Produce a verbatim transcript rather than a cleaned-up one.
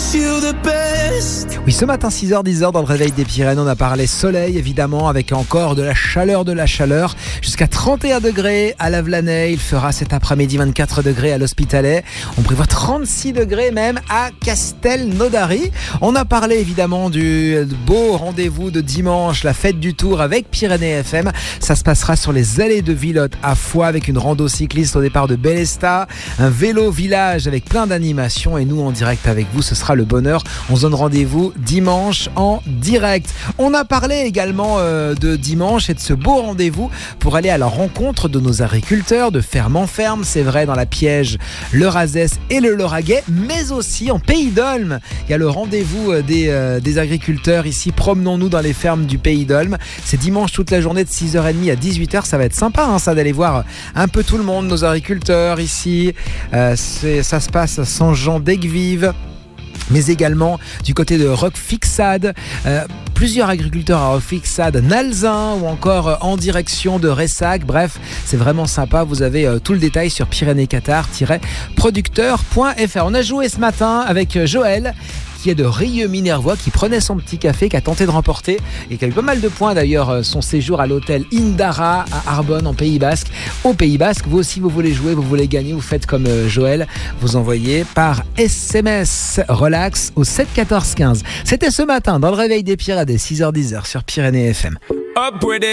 you the best. Oui, ce matin six heures dix dans le réveil des Pyrénées, on a parlé soleil évidemment, avec encore de la chaleur, de la chaleur, jusqu'à trente et un degrés à Lavelanet. Il fera cet après-midi vingt-quatre degrés à l'Hospitalet. On prévoit trente-six degrés même à Castelnaudary. On a parlé évidemment du beau rendez-vous de dimanche, la fête du Tour avec Pyrénées F M. Ça se passera sur les allées de Villotte à Foix avec une rando cycliste au départ de Bélestat, un vélo village avec plein d'animations et nous en direct avec vous, ce sera le bonheur. On se donne rendez-vous dimanche en direct. On a parlé également euh, de dimanche et de ce beau rendez-vous pour aller à la rencontre de nos agriculteurs de ferme en ferme. C'est vrai dans la Piège, le Razès et le Lauragais, mais aussi en Pays d'Olme. Il y a le rendez-vous des, euh, des agriculteurs ici. Promenons-nous dans les fermes du Pays d'Olme. C'est dimanche toute la journée de six heures trente à dix-huit heures. Ça va être sympa hein, ça d'aller voir un peu tout le monde, nos agriculteurs ici. Euh, c'est, ça se passe à Saint-Jean d'Aiguevive, mais également du côté de Roquefixade, euh, plusieurs agriculteurs à Roquefixade, Nalzin ou encore euh, en direction de Ressac. Bref, c'est vraiment sympa. Vous avez euh, tout le détail sur pyrénées qatar tiret producteur point f r. On a joué ce matin avec euh, Joël, qui est de Rieux-Minervois, qui prenait son petit café, qui a tenté de remporter et qui a eu pas mal de points d'ailleurs son séjour à l'hôtel Indara à Arbonne en Pays Basque. Au Pays Basque, vous aussi vous voulez jouer, vous voulez gagner, vous faites comme Joël, vous envoyez par S M S relax au sept quatorze quinze. C'était ce matin dans le réveil des Pyrénées, six heures dix sur Pyrénées F M.